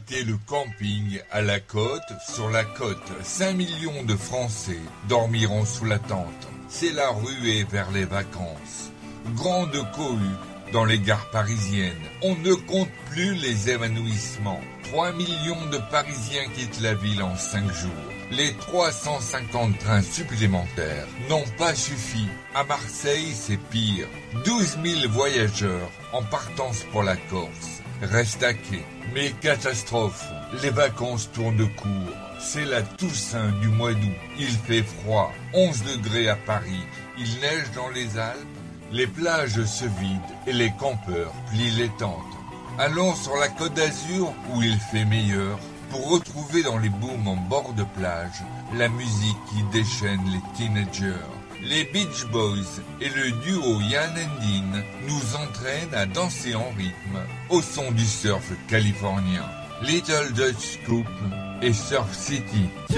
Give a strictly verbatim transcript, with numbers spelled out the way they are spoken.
C'était le camping à la côte. Sur la côte, cinq millions de Français dormiront sous la tente. C'est la ruée vers les vacances. Grande cohue dans les gares parisiennes. On ne compte plus les évanouissements. trois millions de Parisiens quittent la ville en cinq jours. Les trois cent cinquante trains supplémentaires n'ont pas suffi. À Marseille, c'est pire. douze mille voyageurs en partance pour la Corse restent à quai. Mais catastrophe, les vacances tournent court. C'est la Toussaint du mois d'août. Il fait froid, onze degrés à Paris. Il neige dans les Alpes. Les plages se vident et les campeurs plient les tentes. Allons sur la Côte d'Azur où il fait meilleur pour retrouver dans les booms en bord de plage la musique qui déchaîne les teenagers. Les Beach Boys et le duo Yann and Dean nous entraînent à danser en rythme au son du surf californien. Little Dutch Scoop et Surf City.